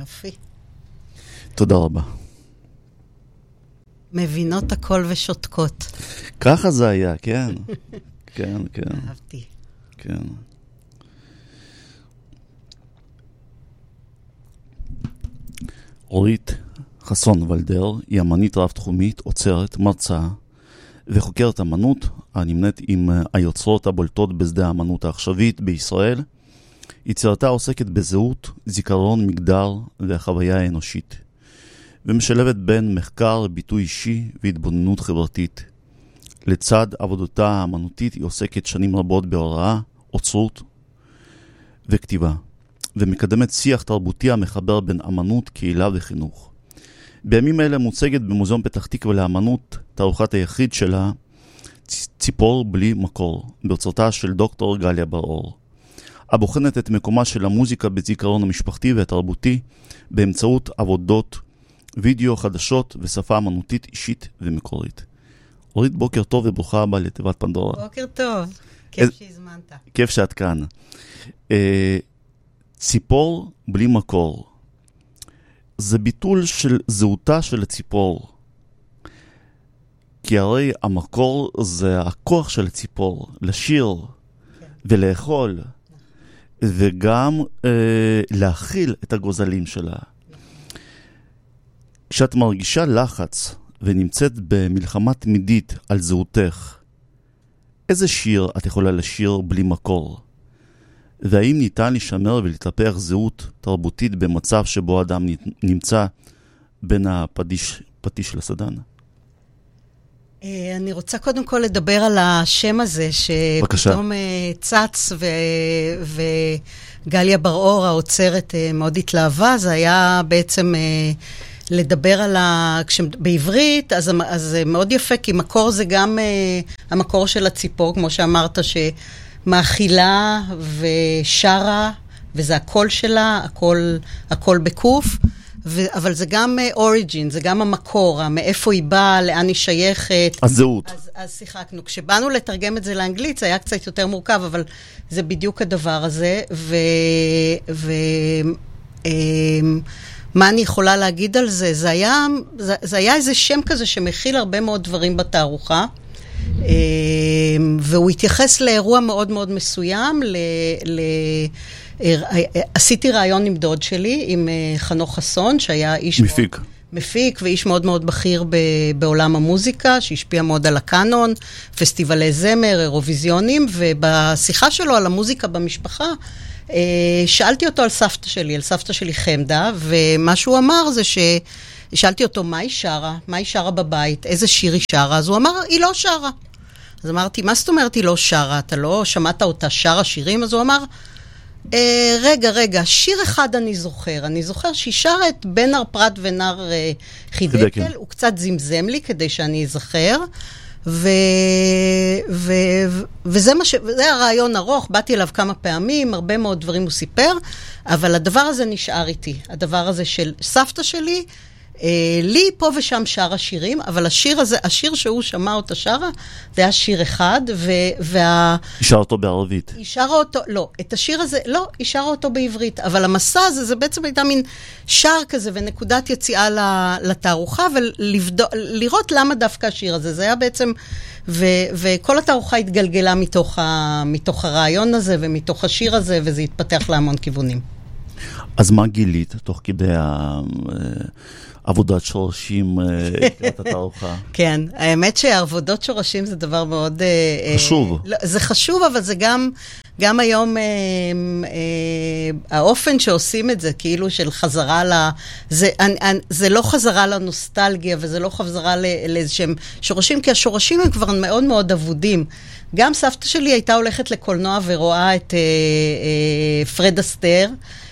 יופי. תודה רבה. מבינות הכל ושותקות. ככה זה היה, כן. כן, כן. אהבתי. כן. אורית חסון ולדר היא אמנית רב-תחומית, עוצרת, מרצה וחוקרת אמנות הנמנית עם היוצרות הבולטות בשדה האמנות העכשווית בישראל. יצירתה עוסקת בזהות, זיכרון, מגדר והחוויה האנושית, ומשלבת בין מחקר, ביטוי אישי והתבוננות חברתית. לצד עבודתה האמנותית היא עוסקת שנים רבות בהוראה, אוצרות וכתיבה, ומקדמת שיח תרבותי המחבר בין אמנות, קהילה וחינוך. בימים אלה מוצגת במוזיאון פתח תקווה לאמנות תערוכת היחיד שלה, ציפור בלי מקור, בהוצאתה של דוקטור גליה בר-אור, הבוחנת את מקומה של המוזיקה בזיכרון המשפחתי והתרבותי באמצעות עבודות וידאו חדשות ושפה אמנותית אישית ומקורית. אורית, בוקר טוב וברוכה הבאה לתיבת פנדורה. בוקר טוב, כיף שהזמנת. כיף שאת כאן. ציפור בלי מקור. זה ביטול של זהותה של הציפור. כי הרי המקור זה הכוח של הציפור, לשיר ולאכול, וגם להכיל את הגוזלים שלה. כשאת מרגישה לחץ ונמצאת במלחמה תמידית על זהותך, איזה שיר את יכולה לשיר בלי מקור? והאם ניתן לשמר ולהתלפח זהות תרבותית במצב שבו אדם נמצא בין הפטיש לסדן? אני רוצה קודם כל לדבר על השם הזה, שפתאום צץ וגליה בר-אור, האוצרת, מאוד התלהבה. זה היה בעצם לדבר על בעברית, אז זה מאוד יפה, כי מקור זה גם המקור של הציפור, כמו שאמרת, שמאכילה ושרה, וזה הקול שלה, הקול בקוף, אבל זה גם אוריג'ין, זה גם המקור, מאיפה היא באה, לאן היא שייכת. הזהות. אז שיחקנו. כשבאנו לתרגם את זה לאנגלית, זה היה קצת יותר מורכב, אבל זה בדיוק הדבר הזה. מה אני יכולה להגיד על זה? זה היה איזה שם כזה שמכיל הרבה מאוד דברים בתערוכה, והוא התייחס לאירוע מאוד מאוד מסוים, עשיתי רעיון עם דוד שלי, עם חנוך חסון, שהיה איש מפיק ואיש מאוד מאוד בכיר בעולם המוזיקה, שהשפיע מאוד על הקאנון, פסטיבלי זמר, אירוויזיונים, ובשיחה שלו על המוזיקה במשפחה, שאלתי אותו על סבתא שלי חמדה, ומה שהוא אמר זה שאלתי אותו מה היא שרה בבית, איזה שיר היא שרה, אז הוא אמר, היא לא שרה. אז אמרתי, מה זאת אומרת היא לא שרה? אתה לא שמעת אותה שרה שירים? אז הוא אמר, רגע, שיר אחד אני זוכר שהיא שרה את בנר פרט ונר חידקל, הוא קצת זמזם לי כדי שאני אזכר, וזה הרעיון ארוך, באתי אליו כמה פעמים, הרבה מאוד דברים הוא סיפר, אבל הדבר הזה נשאר איתי, הדבר הזה של סבתא שלי, לי פה ושם שרה שירים, אבל השיר שהוא שמע אותה שרה, זה היה שיר אחד, היא שרה אותו בערבית. היא שרה אותו, לא, את השיר הזה, לא, היא שרה אותו בעברית, אבל המסע הזה, זה בעצם הייתה מין שר כזה, ונקודת יציאה לתערוכה, ולראות למה דווקא השיר הזה, זה היה בעצם, וכל התערוכה התגלגלה מתוך הרעיון הזה, ומתוך השיר הזה, וזה התפתח להמון כיוונים. אז מה גילית תוך כדי עבודת שורשים לקראת התערוכה? כן, האמת שעבודות שורשים זה דבר מאוד חשוב. זה חשוב, אבל זה גם היום האופן שעושים את זה, כאילו של חזרה זה לא חזרה לנוסטלגיה, וזה לא חזרה לאיזשהם שורשים, כי השורשים הם כבר מאוד מאוד אבודים. גם סבתא שלי הייתה הולכת לקולנוע ורואה את פרד אסטר,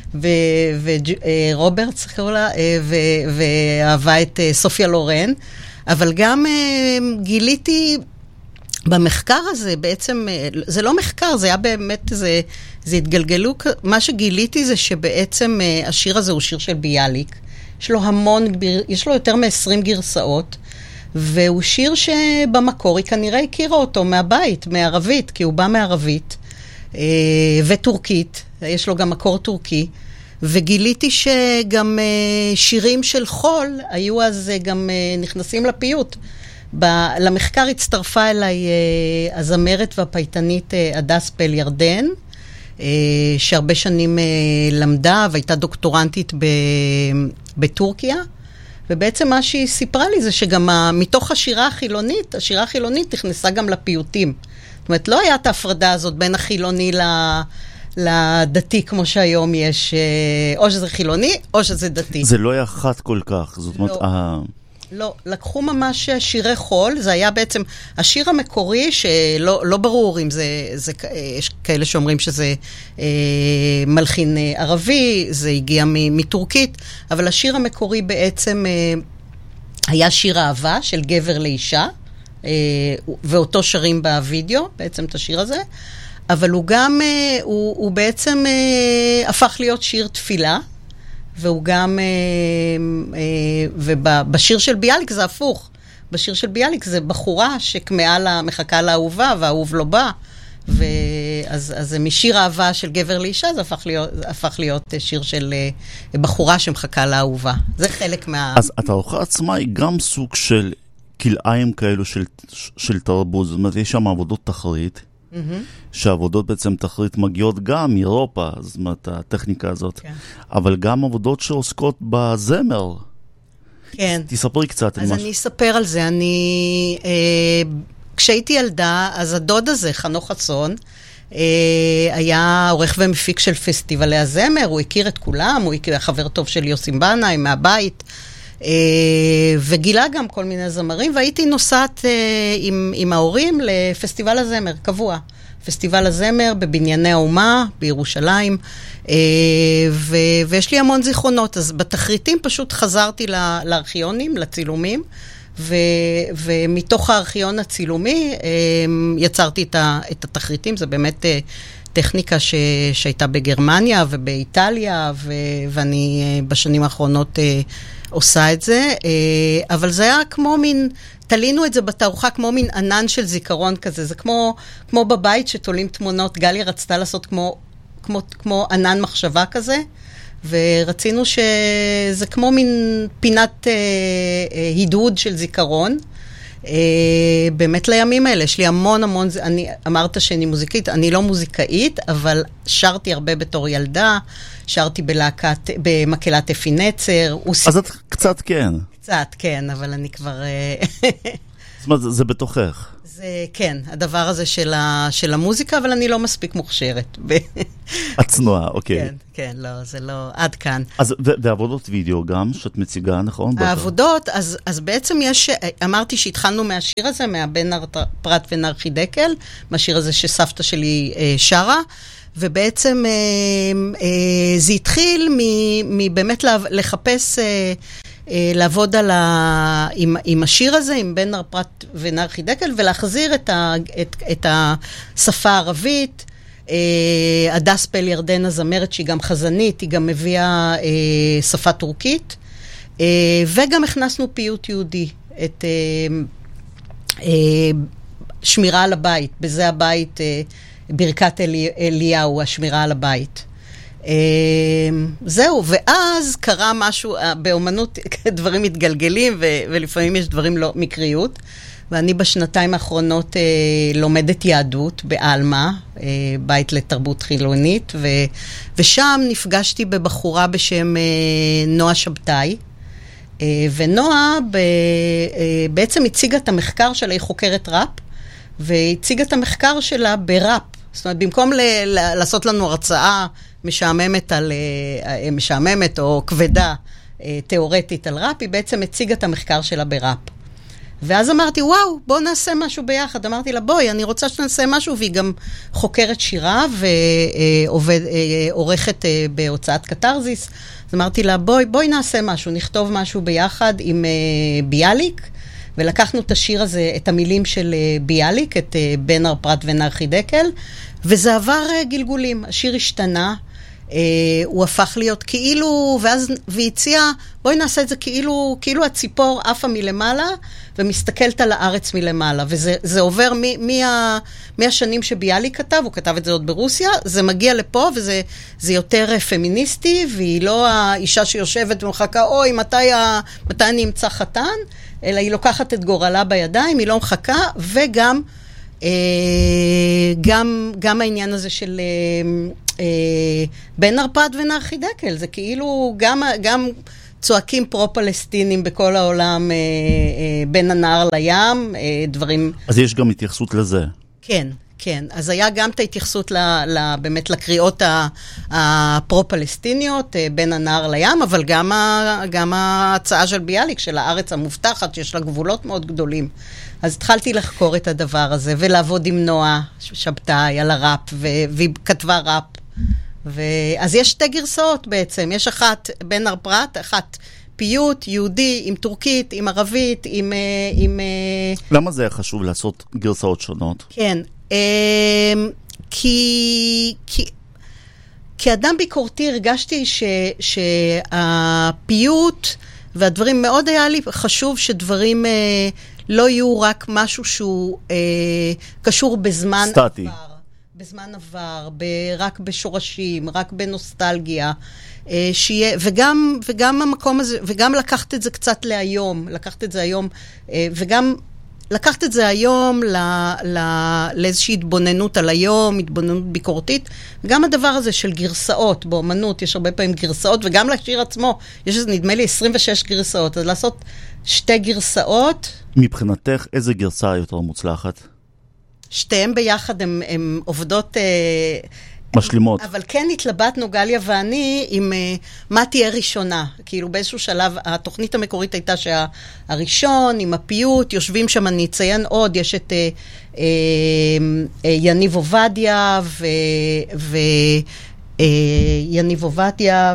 ורוברט, קראו לה, ואהבה את סופיה לורן, אבל גם גיליתי במחקר הזה, בעצם, זה לא מחקר, זה היה באמת, זה התגלגלו, מה שגיליתי זה שבעצם השיר הזה הוא שיר של ביאליק, יש לו יותר מ-20 גרסאות, והוא שיר שבמקור היא כנראה הכירה אותו מהבית, מערבית, כי הוא בא מערבית, וטורקית, יש לו גם מקור טורקי, וגיליתי שגם שירים של חול היו אז גם נכנסים לפיוט. למחקר הצטרפה אליי הזמרת והפייטנית הדס פל ירדן, שהרבה שנים למדה והייתה דוקטורנטית בטורקיה, ובעצם מה שהיא סיפרה לי זה שגם מתוך השירה החילונית נכנסה גם לפיוטים. זאת אומרת, לא היה את ההפרדה הזאת בין החילוני לדתי כמו שהיום יש, או שזה חילוני או שזה דתי. זה לא היה חד כל כך, זאת אומרת... לא, לקחו ממש שירי חול, זה היה בעצם השיר המקורי, שלא ברור אם זה יש כאלה שאומרים שזה מלחין ערבי, זה הגיע מטורקית, אבל השיר המקורי בעצם היה שיר אהבה של גבר לאישה, ואותו שרים בווידאו, בעצם את השיר הזה, אבל הוא גם, הוא בעצם הפך להיות שיר תפילה, והוא גם, ובשיר של ביאליק זה הפוך. בשיר של ביאליק זה בחורה שכמאה לה, מחכה לאהובה, והאהוב לא בא. אז משיר אהבה של גבר לאישה, זה הפך להיות שיר של בחורה שמחכה לאהובה. זה חלק מה... אז התערוכה עצמה היא גם סוג של כלאיים כאלו של תרבות. זאת אומרת, יש שם עבודות תחרית, שעבודות בעצם תחרית מגיעות גם מאירופה, זאת אומרת, הטכניקה הזאת, אבל גם עבודות שעוסקות בזמר. כן. תספרי קצת. אז אני אספר על זה. כשהייתי ילדה, אז הדוד הזה, חנוך חסון, היה עורך ומפיק של פסטיבלי הזמר, הוא הכיר את כולם, הוא הכיר חבר טוב של יוסים בנאי מהבית, וגילה גם כל מיני זמרים, והייתי נוסעת עם ההורים לפסטיבל הזמר, קבוע. פסטיבל הזמר בבנייני האומה, בירושלים, ויש לי המון זיכרונות, אז בתחריטים פשוט חזרתי לארכיונים, לצילומים, ומתוך הארכיון הצילומי יצרתי את התחריטים, זה באמת טכניקה שהייתה בגרמניה ובאיטליה, ואני בשנים האחרונות עושה את זה, אבל זה היה כמו מין, תלינו את זה בתערוכה כמו מין ענן של זיכרון כזה, זה כמו בבית שתולים תמונות, גליה רצתה לעשות כמו ענן מחשבה כזה, ורצינו שזה כמו מין פינת הידוד של זיכרון, באמת לימים האלה, יש לי המון, אמרת שאני מוזיקאית, אני לא מוזיקאית, אבל שרתי הרבה בתור ילדה, שרתי במקהלת אפי נצר. אז את קצת כן. קצת כן, אבל אני כבר... זאת אומרת, זה בתוכך. זה כן, הדבר הזה של המוזיקה, אבל אני לא מספיק מוכשרת. הצנועה, אוקיי. כן, כן, לא, זה לא, עד כאן. אז, ועבודות וידאו גם, שאת מציגה, נכון? העבודות, אז בעצם יש, אמרתי שהתחלנו מהשיר הזה, מהבן פרת ונר חידקל, מהשיר הזה שסבתא שלי שרה, ובעצם זה התחיל מבאמת לחפש... לעבוד עם השיר הזה, עם בן פרת ונר חידקל, ולהחזיר את השפה הערבית. הדס פל ירדן הזמרת, שהיא גם חזנית, היא גם מביאה שפה טורקית, וגם הכנסנו פיוט יהודי, את שמירה על הבית, בזה הבית, ברכת אליהו, השמירה על הבית. זהו, ואז קרה משהו, באומנות דברים מתגלגלים, ולפעמים יש דברים לא מקריות, ואני בשנתיים האחרונות לומדת יהדות באלמה, בית לתרבות חילונית, ושם נפגשתי בבחורה בשם נועה שבתאי, ונועה בעצם הציגה את המחקר שלה, היא חוקרת ראפ, והציגה את המחקר שלה בראפ, זאת אומרת, במקום לעשות לנו הרצאה משעממת או כבדה תיאורטית על ראפ, היא בעצם הציגה את המחקר שלה בראפ. ואז אמרתי, וואו, בוא נעשה משהו ביחד. אמרתי לה, בואי, אני רוצה שנעשה משהו, והיא גם חוקרת שירה ועורכת בהוצאת קטרזיס. אז אמרתי לה, בואי נעשה משהו, נכתוב משהו ביחד עם ביאליק, ולקחנו את השיר הזה, את המילים של ביאליק, את בן פרת ונר חידקל, וזה עבר גלגולים. השיר השתנה, הוא הפך להיות כאילו, והציע, בואי נעשה את זה כאילו הציפור עפה מלמעלה, ומסתכלת על הארץ מלמעלה, וזה עובר מהשנים שביאליק כתב, הוא כתב את זה עוד ברוסיה, זה מגיע לפה, וזה יותר פמיניסטי, והיא לא האישה שיושבת ומחכה, אוי, מתי אני אמצא חתן, אלא היא לוקחת את גורלה בידיים, היא לא מחכה, וגם גם העניין הזה של בן ארפד ונר חידקל, זה כאילו גם צועקים פרו-פלסטינים בכל העולם, בין הנהר לים, דברים... אז יש גם התייחסות לזה. כן, כן. אז היה גם את ההתייחסות באמת לקריאות הפרו-פלסטיניות, בין הנהר לים, אבל גם ההצעה של ביאליק, של הארץ המובטחת, שיש לה גבולות מאוד גדולים. אז התחלתי לחקור את הדבר הזה, ולעבוד עם נועה שבתאי על הראפ, והיא כתבה ראפ. אז יש שתי גרסאות בעצם, יש אחת בן ארפרט, אחת פיוט, יהודי, עם טורקית, עם ערבית, עם... למה זה היה חשוב לעשות גרסאות שונות? כן, כאדם ביקורתי הרגשתי שהפיוט והדברים, מאוד היה לי חשוב שדברים לא יהיו רק משהו שהוא קשור בזמן סטטי. בזמן עבר, רק בשורשים, רק בנוסטלגיה, שיהיה, וגם המקום הזה, וגם לקחת את זה קצת להיום, וגם לקחת את זה היום לאיזושהי התבוננות על היום, התבוננות ביקורתית, וגם הדבר הזה של גרסאות, באומנות יש הרבה פעמים גרסאות, וגם לשיר עצמו, יש נדמה לי 26 גרסאות, אז לעשות שתי גרסאות. מבחינתך, איזה גרסה יותר מוצלחת? שתיהם ביחד הם עובדות... משלימות. אבל כן התלבטנו, גליה ואני, עם מה תהיה ראשונה. כאילו באיזשהו שלב, התוכנית המקורית הייתה שהראשון, עם הפיוט, יושבים שם, אני אציין עוד, יש את יניב עובדיה, יניב עובדיה,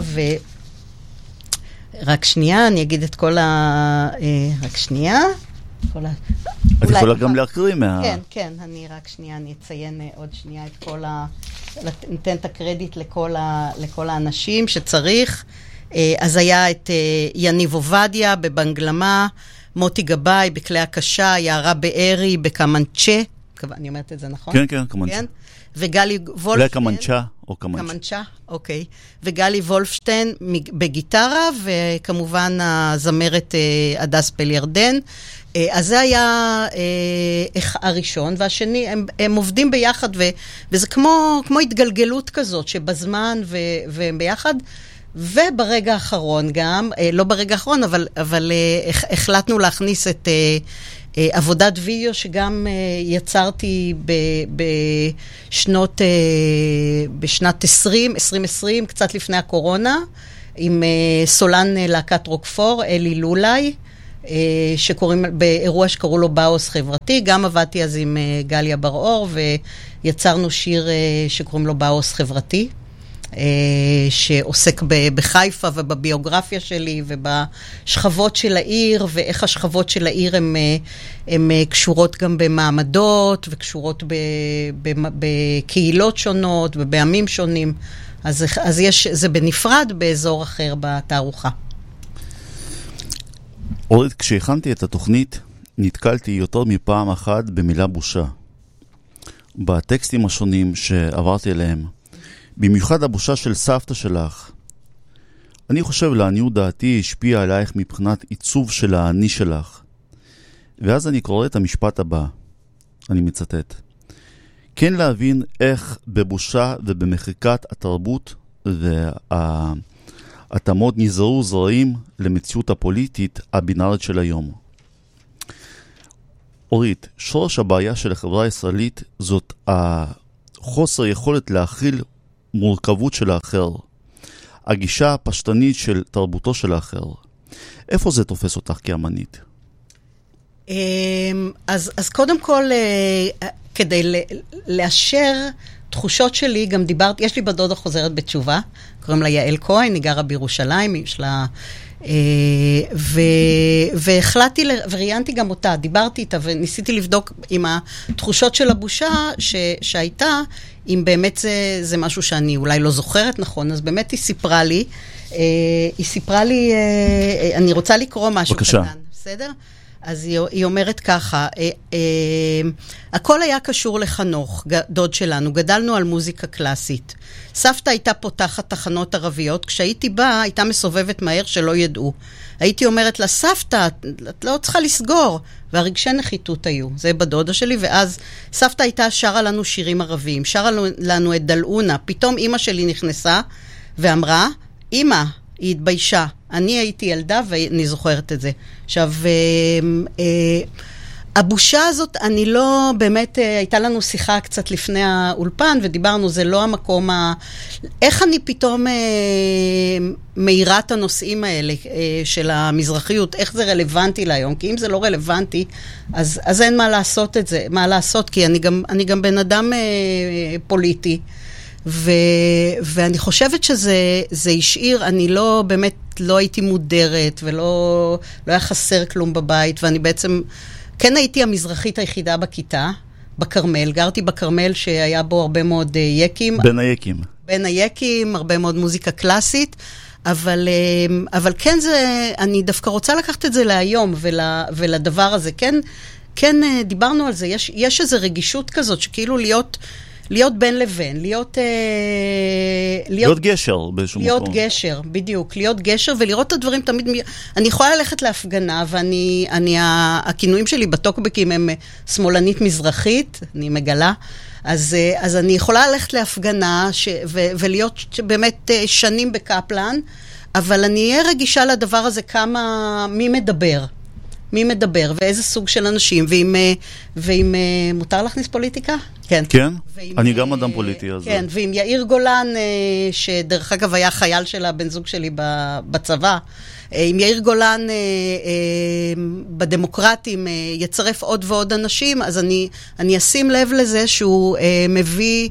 רק שנייה, אני אגיד את כל רק שנייה. את יכולה גם להקריא מה... כן, אני רק שנייה, אני אציין עוד שנייה את כל ניתן את הקרדיט לכל האנשים שצריך. אז היה את יניב עובדיה בבנגלמה, מוטי גבאי בכלי הקשה, יערה בארי בקמנצ'ה, אני אומרת את זה נכון? כן, קמנצ'ה. וגלי וולפשטיין... אולי קמנצ'ה או קמנצ'ה. קמנצ'ה, אוקיי. וגלי וולפשטיין בגיטרה, וכמובן הזמרת הדס פלירדן. אז זה היה הראשון, והשני, הם עובדים ביחד, וזה כמו התגלגלות כזאת, שבזמן והם ביחד, וברגע האחרון גם, לא ברגע האחרון, אבל החלטנו להכניס את עבודת וידאו, שגם יצרתי בשנת 2020, קצת לפני הקורונה, עם סולן להקת רוקפור, אלי לולאי, שקוראים, באירוע שקראו לו באוס חברתי, גם עבדתי אז עם גליה בר-אור, ויצרנו שיר שקוראים לו באוס חברתי, שעוסק בחיפה ובביוגרפיה שלי, ובשכבות של העיר, ואיך השכבות של העיר הן קשורות גם במעמדות, וקשורות בקהילות שונות, ובעמים שונים. אז זה בנפרד באזור אחר בתערוכה. אורית, כשהכנתי את התוכנית, נתקלתי יותר מפעם אחת במילה בושה. בטקסטים השונים שעברתי אליהם, במיוחד הבושה של סבתא שלך. אני חושב לעניות דעתי השפיע עלייך מבחינת עיצוב של האני שלך. ואז אני קורא את המשפט הבא, אני מצטט. כן להבין איך בבושה ובמחיקת התרבות התאמות נזרעו זרעים למציאות הפוליטית הבינארית של היום. אורית, שורש הבעיה של החברה הישראלית זאת החוסר יכולת להכיל מורכבות של האחר, הגישה הפשטנית של תרבותו של האחר. איפה זה תופס אותך כאמנית? אז קודם כל, כדי לאשר תחושות שלי, גם דיברתי, יש לי בדודה חוזרת בתשובה, קוראים לה יעל כהן, היא גרה בירושלים, יש לה והחלטתי, וראיינתי גם אותה, דיברתי איתה וניסיתי לבדוק עם התחושות של הבושה שהייתה, אם באמת זה משהו שאני אולי לא זוכרת נכון, אז באמת היא סיפרה לי, אני רוצה לקרוא משהו בבקשה. קטן, בסדר? אז היא אומרת ככה, הכל היה קשור לחנוך, דוד שלנו, גדלנו על מוזיקה קלאסית. סבתא הייתה פותחת תחנות ערביות, כשהייתי באה הייתה מסובבת מהר שלא ידעו. הייתי אומרת לה, סבתא, את לא צריכה לסגור. והרגשי נחיתות היו, זה בדודה שלי, ואז סבתא הייתה שרה לנו שירים ערביים, שרה לנו את דלעונה, פתאום אמא שלי נכנסה ואמרה, אמא, היא התביישה. אני הייתי ילדה ואני זוכרת את זה. עכשיו, הבושה הזאת, אני לא, באמת, הייתה לנו שיחה קצת לפני האולפן, ודיברנו, זה לא המקום איך אני פתאום מאירה את הנושאים האלה של המזרחיות, איך זה רלוונטי להיום, כי אם זה לא רלוונטי, אז אין מה לעשות את זה, מה לעשות, כי אני גם בן אדם פוליטי, ואני חושבת שזה השאיר, אני לא, באמת לא הייתי מודרת, ולא היה חסר כלום בבית, ואני בעצם, כן הייתי המזרחית היחידה בכיתה, בקרמל, גרתי בקרמל שהיה בו הרבה מאוד יקים. בין היקים, הרבה מאוד מוזיקה קלאסית, אבל כן זה, אני דווקא רוצה לקחת את זה להיום, ולדבר הזה, כן דיברנו על זה, יש איזו רגישות כזאת, שכאילו להיות בין לבין, להיות גשר באיזשהו מקום. להיות גשר, בדיוק, להיות גשר ולראות את הדברים תמיד, אני יכולה ללכת להפגנה, הכינויים שלי בטוקבקים הם שמאלנית מזרחית, אני מגלה, אז אני יכולה ללכת להפגנה ולהיות באמת שנים בקפלן, אבל אני אהיה רגישה לדבר הזה מי מדבר, ואיזה סוג של אנשים, ואם מותר להכניס פוליטיקה? כן, אני גם אדם פוליטי. כן, ועם יאיר גולן, שדרך אגב היה חייל של הבן זוג שלי בצבא, עם יאיר גולן בדמוקרטים יצרף עוד ועוד אנשים, אז אני אשים לב לזה שהוא מביא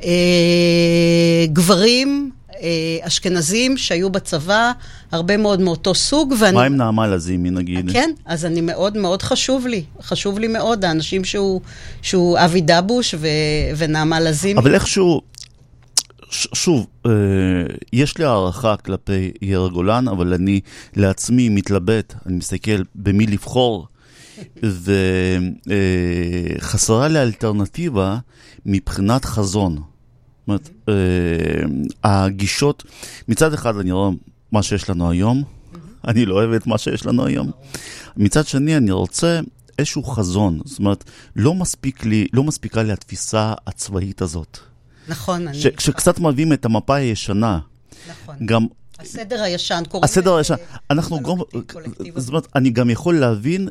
גברים, אשכנזים שהיו בצבא, הרבה מאוד מאותו סוג. מה עם נעמה לזימי נגיד? כן, אז אני מאוד מאוד חשוב לי מאוד, האנשים שהוא אבי דבוש ונעמה לזימי. אבל איכשהו, שוב, יש לי הערכה כלפי יאיר גולן, אבל אני לעצמי מתלבט, אני מסתכל במי לבחור, וחסרה לי אלטרנטיבה מבחינת חזון. זאת אומרת, הגישות, מצד אחד אני רואה מה שיש לנו היום, אני לא אוהב את מה שיש לנו היום. מצד שני אני רוצה איזשהו חזון, זאת אומרת, לא מספיקה לי התפיסה הצבאית הזאת. נכון. כשקצת מביאים את המפה הישנה, נכון. גם הסדר הישן, הסדר הישן. זאת אומרת, אני גם יכול להבין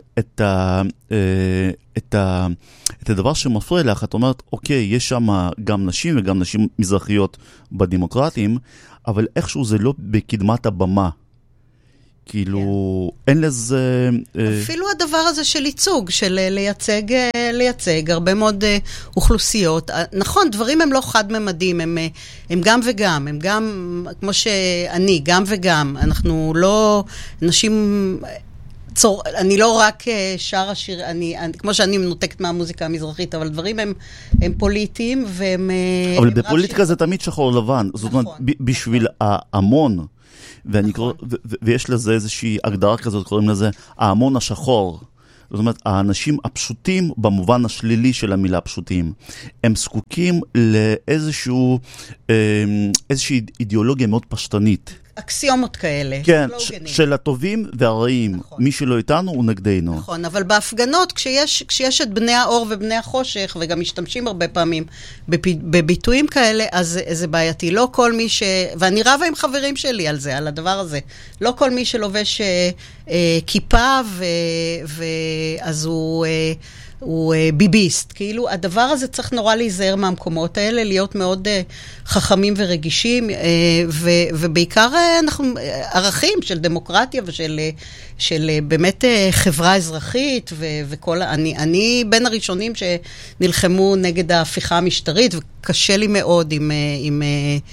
את הדבר שמפריע לך. את אומרת, אוקיי, יש שם גם נשים וגם נשים מזרחיות בדמוקרטים, אבל איכשהו זה לא בקדמת הבמה. כאילו, אין לזה... אפילו הדבר הזה של ייצוג, של לייצג הרבה מאוד אוכלוסיות. נכון, דברים הם לא חד-ממדים, הם גם וגם, הם גם, כמו שאני, גם וגם. אנחנו לא, נשים... אני לא רק שר השיר, כמו שאני מנותקת מהמוזיקה המזרחית, אבל דברים הם פוליטיים, והם... אבל בפוליטיקה זה תמיד שחור לבן. זאת אומרת, בשביל ההמון, ויש לזה איזושהי הגדרה כזאת, קוראים לזה ההמון השחור. זאת אומרת, האנשים הפשוטים, במובן השלילי של המילה פשוטים, הם זקוקים לאיזושהי אידיאולוגיה מאוד פשטנית. אקסיומות כאלה. כן, של הטובים והרעים. נכון. מי שלא איתנו הוא נגדנו. נכון, אבל בהפגנות, כשיש את בני האור ובני החושך, וגם משתמשים הרבה פעמים בביטויים כאלה, אז זה בעייתי. לא כל מי ואני רבה עם חברים שלי על זה, על הדבר הזה. לא כל מי שלובש כיפה, אז הוא ביביסט. כאילו, הדבר הזה צריך נורא להיזהר מהמקומות האלה, להיות מאוד חכמים ורגישים, ובעיקר ערכים של דמוקרטיה ושל באמת חברה אזרחית, וכל, אני בין הראשונים שנלחמו נגד ההפיכה המשטרית, וקשה לי מאוד עם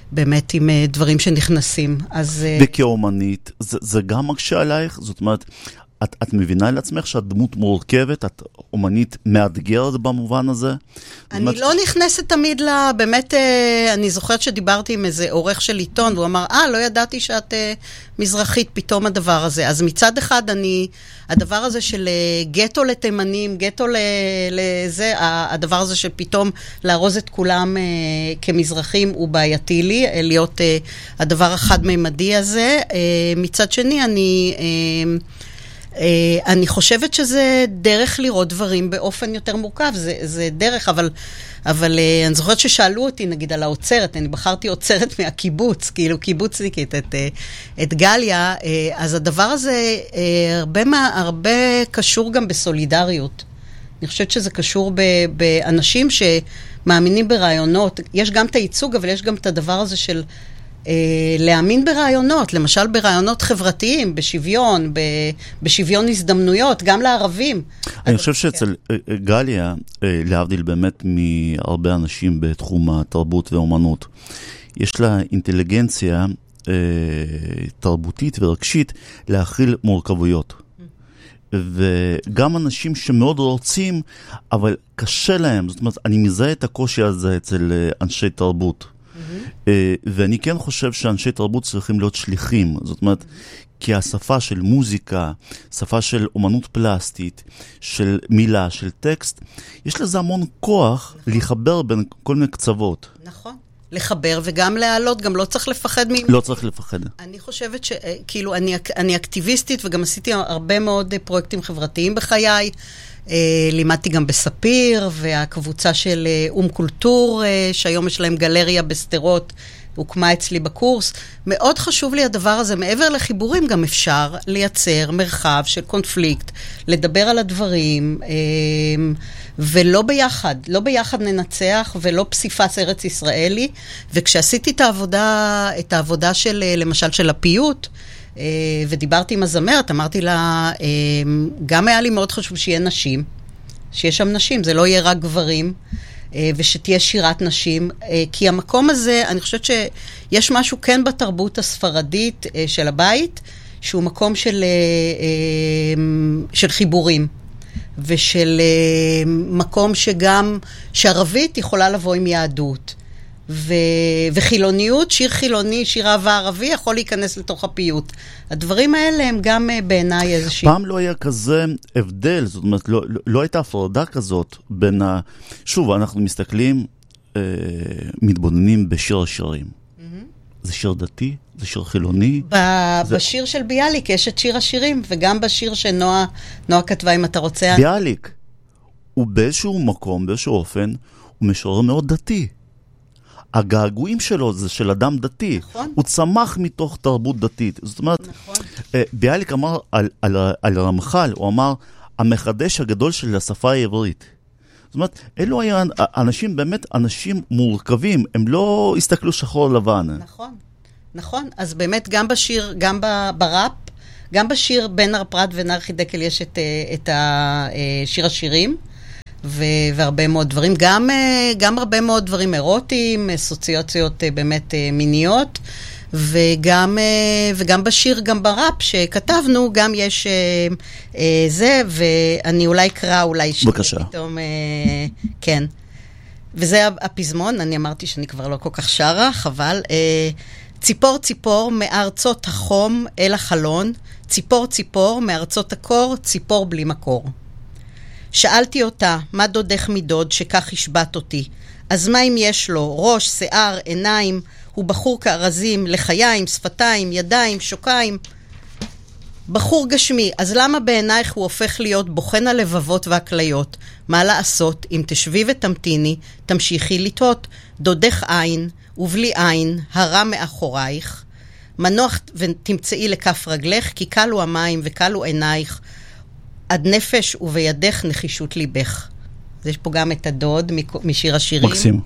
באמת עם דברים שנכנסים. וכאומנית, זה גם מקשה עלייך? זאת אומרת, את מבינה לעצמך שאת דמות מורכבת, את אומנית מאתגרת במובן הזה? אני לא נכנסת תמיד באמת, אני זוכרת שדיברתי עם איזה עורך של עיתון, והוא אמר, לא ידעתי שאת מזרחית, פתאום הדבר הזה. אז מצד אחד, הדבר הזה של גטו לתימנים, גטו לזה, הדבר הזה של פתאום לארוז את כולם כמזרחים, הוא בעייתי לי, להיות הדבר החד-מימדי הזה. מצד שני, אני חושבת שזה דרך לראות דברים באופן יותר מורכב, זה דרך, אבל אני זוכרת ששאלו אותי, נגיד, על האוצרת, אני בחרתי אוצרת מהקיבוץ, כאילו קיבוצניקית, את גליה, אז הדבר הזה הרבה קשור גם בסולידריות. אני חושבת שזה קשור באנשים שמאמינים ברעיונות. יש גם את הייצוג, אבל יש גם את הדבר הזה של להאמין ברעיונות, למשל ברעיונות חברתיים, בשוויון הזדמנויות, גם לערבים. אני חושב שאצל גליה, להבדיל באמת מהרבה אנשים בתחום התרבות ואומנות, יש לה אינטליגנציה תרבותית ורגשית להכיל מורכבויות. וגם אנשים שמאוד רוצים, אבל קשה להם. זאת אומרת, אני מזהה את הקושי הזה אצל אנשי תרבות. ואני כן חושב שאנשי תרבות צריכים להיות שליחים, זאת אומרת, כי השפה של מוזיקה, שפה של אומנות פלסטית, של מילה, של טקסט, יש לזה המון כוח לחבר בין כל מיני קצוות. נכון, לחבר וגם להעלות, גם לא צריך לפחד לא צריך לפחד. אני חושבת שכאילו אני אקטיביסטית וגם עשיתי הרבה מאוד פרויקטים חברתיים בחיי, לימדתי גם בספיר, והקבוצה של קולטור, שהיום יש להם גלריה בסתרות, הוקמה אצלי בקורס. מאוד חשוב לי הדבר הזה, מעבר לחיבורים גם אפשר לייצר מרחב של קונפליקט, לדבר על הדברים, ולא ביחד, לא ביחד ננצח, ולא פסיפס ארץ ישראלי. וכשעשיתי את העבודה של, למשל של הפיוט, ודיברתי עם הזמרת, אמרתי לה, גם היה לי מאוד חשוב שיהיה נשים, שיש שם נשים, זה לא יהיה רק גברים, ושתהיה שירת נשים, כי המקום הזה, אני חושבת שיש משהו כן בתרבות הספרדית של הבית, שהוא מקום של חיבורים, ושל מקום שגם, שערבית יכולה לבוא עם יהדות, וחילוניות, שיר חילוני, שיר אהבה ערבי, יכול להיכנס לתוך הפיוט. הדברים האלה הם גם בעיניי איזושהי... פעם לא היה כזה הבדל, זאת אומרת, לא הייתה הפרדה כזאת בין שוב, אנחנו מסתכלים, מתבוננים בשיר השירים. זה שיר דתי? זה שיר חילוני? בשיר של ביאליק יש את שיר השירים, וגם בשיר שנועה כתבה, אם אתה רוצה... ביאליק, הוא באיזשהו מקום, באיזשהו אופן, הוא משורר מאוד דתי. הגעגועים שלו זה של אדם דתי. נכון. הוא צמח מתוך תרבות דתית. זאת אומרת, נכון. ביאליק אמר על רמח"ל, הוא אמר, המחדש הגדול של השפה העברית. זאת אומרת, אלו היו אנשים, באמת אנשים מורכבים, הם לא הסתכלו שחור לבן. נכון, נכון. אז באמת גם בשיר, גם בראפ, גם בשיר בין הרפרט ונר חידקל יש את שיר השירים, והרבה מאוד דברים, גם הרבה מאוד דברים אירוטיים, סוציאציות באמת מיניות, וגם בשיר, גם בראפ שכתבנו, גם יש זה, ואני אולי אקרא, אולי בבקשה. פתאום, כן. וזה הפזמון, אני אמרתי שאני כבר לא כל כך שרה, חבל. ציפור ציפור מארצות החום אל החלון, ציפור ציפור מארצות הקור, ציפור בלי מקור. שאלתי אותה, מה דודך מדוד שכך השבת אותי? אז מה אם יש לו? ראש, שיער, עיניים, הוא בחור כארזים, לחיים, שפתיים, ידיים, שוקיים. בחור גשמי, אז למה בעינייך הוא הופך להיות בוחן הלבבות והכליות? מה לעשות? אם תשבי ותמתיני, תמשיכי לטעות. דודך עין, ובלי עין, הרע מאחורייך. מנוח ותמצאי לכף רגלך, כי קלו המים וקלו עינייך. עד נפש ובידך נחישות ליבך. אז יש פה גם את הדוד משיר השירים. מקסים.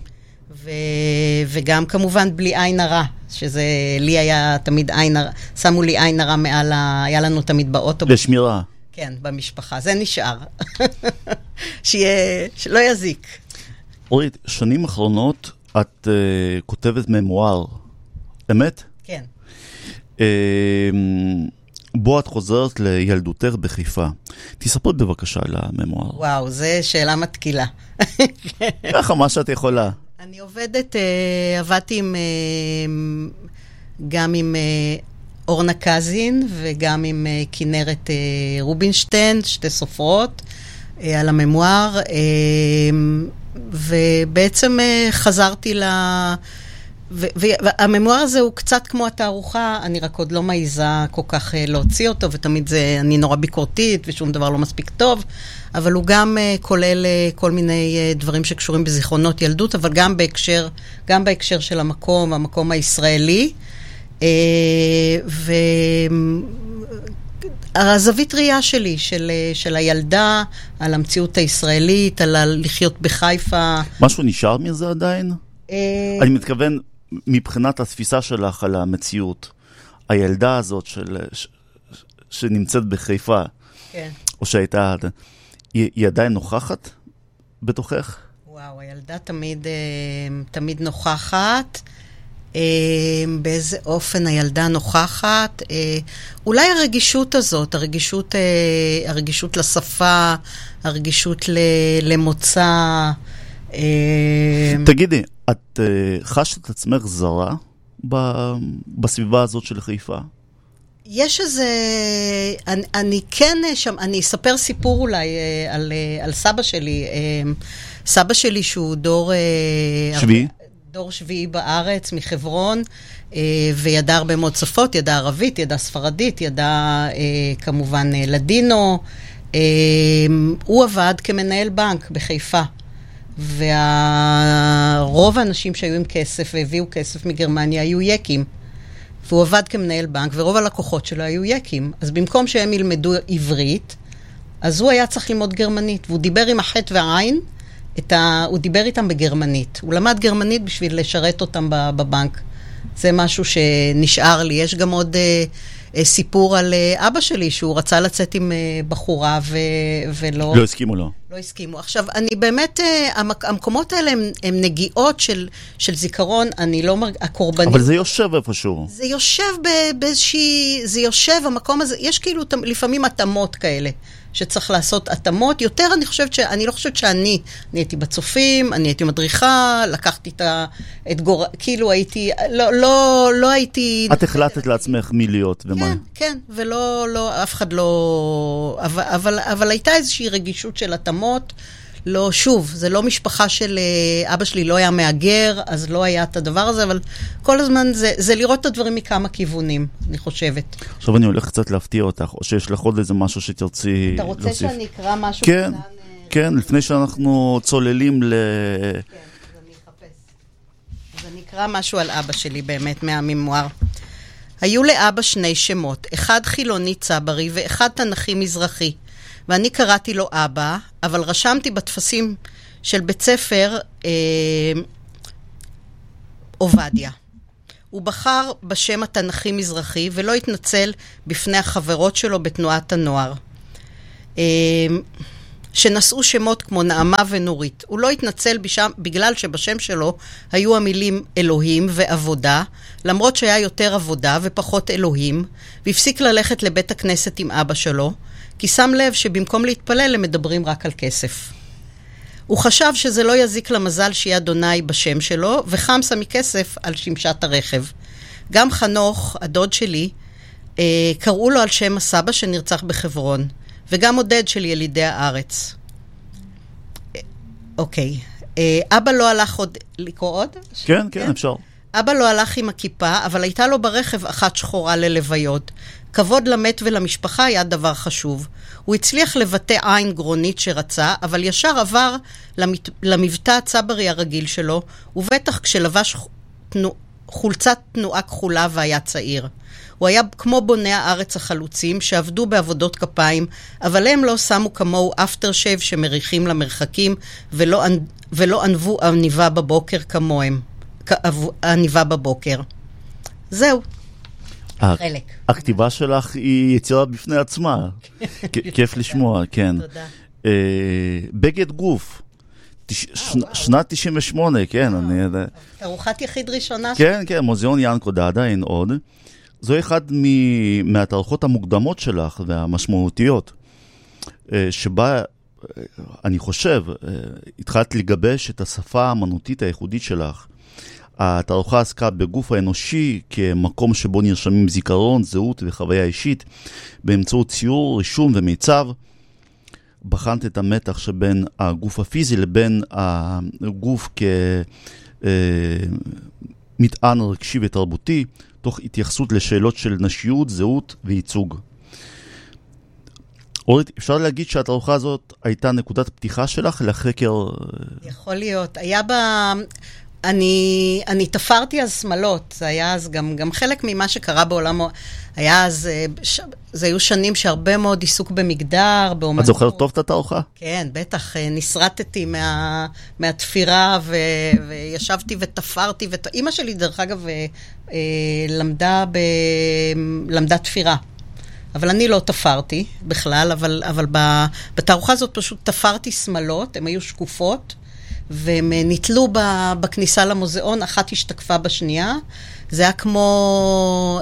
וגם כמובן בלי עין הרע, שזה לי היה תמיד עין הרע, שמו לי עין הרע מעל, היה לנו תמיד באוטו. לשמירה. כן, במשפחה. זה נשאר. שלא יזיק. אורית, שנים אחרונות את כותבת ממואר אמת? כן. בוא את חוזרת לילדותך בחיפה. תספרי בבקשה על הממואר. וואו, זו שאלה מתקילה. ככה, מה שאת יכולה. אני עבדתי גם עם אורנה קזין וגם עם כנרת רובינשטיין, שתי סופרות, על הממואר, ובעצם חזרתי והממואר הזה הוא קצת כמו התערוכה, אני רק עוד לא מעיזה כל כך להוציא אותו, ותמיד אני נורא ביקורתית ושום דבר לא מספיק טוב, אבל הוא גם כולל כל מיני דברים שקשורים בזיכרונות ילדות, אבל גם בהקשר של המקום הישראלי, והזווית ראייה שלי, של הילדה, על המציאות הישראלית, על לחיות בחיפה. משהו נשאר מזה עדיין? אני מתכוון, מבחינת התפיסה שלך על המציאות, הילדה הזאת שנמצאת בחיפה, כן. או שהייתה, היא עדיין נוכחת בתוכך? וואו, הילדה תמיד נוכחת. באיזה אופן הילדה נוכחת? אולי הרגישות הזאת, הרגישות לשפה, הרגישות למוצא. תגידי, את חשת את עצמך זרה בסביבה הזאת של חיפה? יש איזה, אני כן שם, אני אספר סיפור אולי על סבא שלי. סבא שלי שהוא דור שביעי בארץ, מחברון, וידע הרבה מאוד שפות, ידע ערבית, ידע ספרדית, ידע כמובן לדינו. הוא עבד כמנהל בנק בחיפה. ורוב האנשים שהיו עם כסף והביאו כסף מגרמניה היו יקים. והוא עבד כמנהל בנק, ורוב הלקוחות שלו היו יקים. אז במקום שהם ילמדו עברית, אז הוא היה צריך ללמוד גרמנית. והוא דיבר עם החטא והעין, הוא דיבר איתם בגרמנית. הוא למד גרמנית בשביל לשרת אותם בבנק. זה משהו שנשאר לי. יש גם עוד סיפור על אבא שלי, שהוא רצה לצאת עם בחורה ולא... לא הסכימו לו. לא הסכימו. עכשיו, אני באמת, המקומות האלה הם נגיעות של זיכרון, אני לא הקורבנית. אבל זה יושב איפשהו. זה יושב זה יושב, המקום הזה, יש כאילו לפעמים התאמות כאלה, שצריך לעשות התאמות. יותר אני לא חושבת שאני הייתי בצופים, אני הייתי מדריכה, לקחתי כאילו הייתי, לא הייתי... את החלטת לעצמך מי להיות ומה. כן, ולא, אף אחד לא... אבל הייתה איזושהי רגישות של התאמות. לא, שוב, זה לא משפחה של אבא שלי, לא היה מאגר, אז לא היה את הדבר הזה, אבל כל הזמן זה לראות את הדברים מכמה כיוונים, אני חושבת. עכשיו אני הולך קצת להפתיע אותך, או שיש לך עוד איזה משהו שתרצי להוסיף. אתה רוצה שאני אקרא משהו? כן, כן, לפני שאנחנו צוללים כן, אז אני אחפש. אז אני אקרא משהו על אבא שלי באמת, מהממואר. היו לאבא שני שמות, אחד חילוני צברי ואחד תנכי מזרחי. ואני קראתי לו אבא, אבל רשמתי בתפסים של בית ספר עובדיה. הוא בחר בשם התנכי מזרחי ולא התנצל בפני החברות שלו בתנועת הנוער, שנשאו שמות כמו נעמה ונורית. הוא לא התנצל בגלל שבשם שלו היו המילים אלוהים ועבודה, למרות שהיה יותר עבודה ופחות אלוהים, והפסיק ללכת לבית הכנסת עם אבא שלו, כי שם לב שבמקום להתפלל הם מדברים רק על כסף. הוא חשב שזה לא יזיק למזל שיהיה אדוני בשם שלו, וחמסה מכסף על שמשת הרכב. גם חנוך, הדוד שלי, קראו לו על שם הסבא שנרצח בחברון, וגם עודד של ילידי הארץ. אוקיי. אבא לא הלך עוד... לקרוא עוד? כן, כן, אפשר. אבא לא הלך עם הכיפה, אבל הייתה לו ברכב אחת שחורה ללוויות. כבוד למת ולמשפחה היה דבר חשוב. הוא הצליח לבטא עין גרונית שרצה, אבל ישר עבר למבטא הצברי הרגיל שלו, ובטח כשלבש חולצת תנועה כחולה והיה צעיר. הוא היה כמו בוני הארץ החלוצים שעבדו בעבודות כפיים, אבל הם לא שמו כמוהו אפטר שייב שמריחים למרחקים, ולא ענבו עניבה בבוקר כמוהם. עניבה בבוקר. זהו. חלק. הכתיבה שלך היא יצירה בפני עצמה. כיף לשמוע, כן. תודה. בגד גוף. שנת 98, כן. תערוכת יחיד ראשונה. כן, כן, מוזיאון ינקו דאדה, אין עוד. זו אחד מהתערוכות המוקדמות שלך והמשמעותיות, שבה, אני חושב, התחלת לגבש את השפה האמנותית הייחודית שלך. התערוכה עסקה בגוף האנושי כמקום שבו נרשמים זיכרון, זהות וחוויה אישית, באמצעות ציור, רישום ומיצב. בחנת את המתח שבין הגוף הפיזי לבין הגוף כמטען רגשי ותרבותי, תוך התייחסות לשאלות של נשיות, זהות וייצוג. אורית, אפשר להגיד שהתערוכה הזאת הייתה נקודת פתיחה שלך לחקר? יכול להיות. היה בה... אני תפרתי אז שמלות, זה היה אז גם חלק ממה שקרה בעולם, היה אז, זה היו שנים שהרבה מאוד עיסוק במגדר, באומנות. את זוכרת טוב את התערוכה? כן, בטח, נסרטתי מהתפירה, וישבתי ותפרתי, אמא שלי דרך אגב למדה תפירה. אבל אני לא תפרתי בכלל, אבל בתערוכה הזאת פשוט תפרתי שמלות, הן היו שקופות, והם נתלו בכניסה למוזיאון, אחת השתקפה בשנייה. זה היה כמו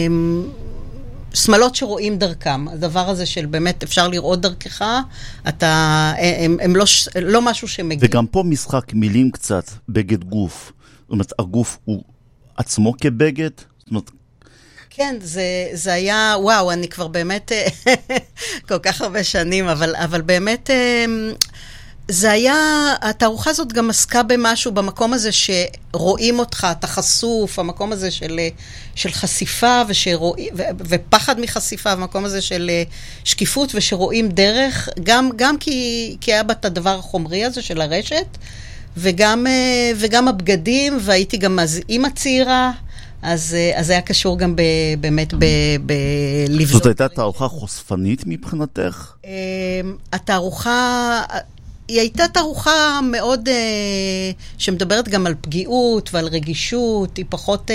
שמלות שרואים דרכם. הדבר הזה של באמת אפשר לראות דרכך, הם לא משהו שמגיע. וגם פה משחק מילים קצת, בגד גוף. זאת אומרת, הגוף הוא עצמו כבגד? זאת אומרת... כן, זה היה, וואו, אני כבר באמת כל כך הרבה שנים, אבל באמת... זה היה, התערוכה הזאת גם עסקה במשהו במקום הזה שרואים אותך, אתה חשוף, המקום הזה של חשיפה ופחד מחשיפה, המקום הזה של שקיפות ושרואים דרך, גם כי היה בה את הדבר החומרי הזה של הרשת, וגם הבגדים, והייתי גם אז אימא צעירה, אז היה קשור גם באמת בלבזור. זאת הייתה תערוכה חושפנית מבחינתך? התערוכה... היא הייתה תערוכה מאוד, שמדברת גם על פגיעות ועל רגישות, היא פחות,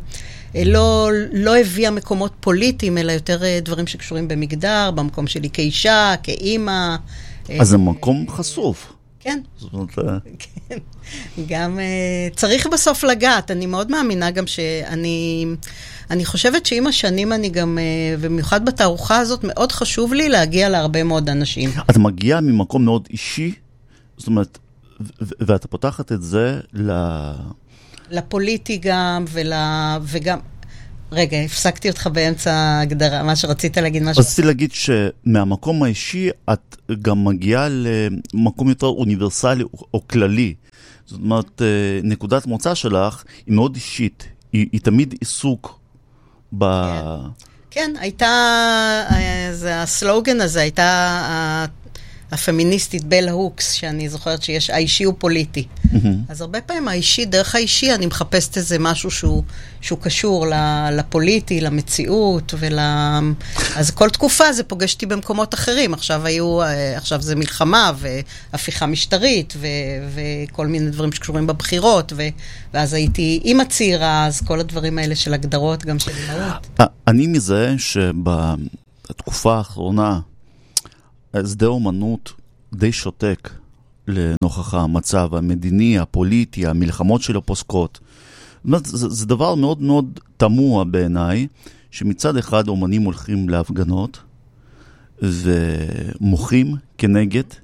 לא הביאה מקומות פוליטיים, אלא יותר דברים שקשורים במגדר, במקום שלי כאישה, כאימא. אז זה מקום חשוף. כן. כן. גם צריך בסוף לגעת, אני מאוד מאמינה גם אני חושבת שעם השנים אני גם, במיוחד בתערוכה הזאת, מאוד חשוב לי להגיע להרבה מאוד אנשים. את מגיעה ממקום מאוד אישי, זאת אומרת, ואת פותחת את זה לפוליטי גם, וגם... רגע, הפסקתי אותך באמצע ההגדרה, מה שרצית להגיד משהו. רציתי להגיד שמהמקום האישי את גם מגיעה למקום יותר אוניברסלי או כללי. זאת אומרת, נקודת מוצא שלך היא מאוד אישית, היא תמיד עיסוק כן, הייתה, הסלוגן הזה הייתה הפמיניסטית בל הוקס, שאני זוכרת שיש, האישי הוא פוליטי. אז הרבה פעמים האישי, דרך האישי, אני מחפשת איזה משהו שהוא קשור לפוליטי, למציאות, אז כל תקופה זה פוגשתי במקומות אחרים. עכשיו זה מלחמה והפיכה משטרית, וכל מיני דברים שקשורים בבחירות, ואז הייתי אימא צעירה, אז כל הדברים האלה של הגדרות, גם של אימהות. אני מזה שבתקופה האחרונה, שדה אומנות די שותק לנוכח המצב המדיני, הפוליטי, המלחמות של הפוסקות. זה דבר מאוד מאוד תמוה בעיניי, שמצד אחד אומנים הולכים להפגנות ומוחים כנגד,